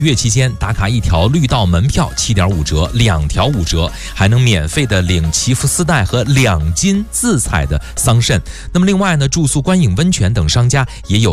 月期间打卡1条绿道门票7.5折，2条5折，还能免费的领祈福丝带和2斤自采的桑葚。那么另外呢，住宿观影温泉等商家也有